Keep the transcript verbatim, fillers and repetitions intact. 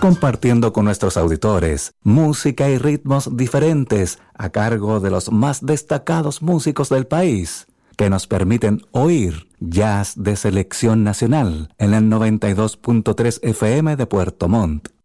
compartiendo con nuestros auditores música y ritmos diferentes a cargo de los más destacados músicos del país, que nos permiten oír jazz de selección nacional en el noventa y dos punto tres F M de Puerto Montt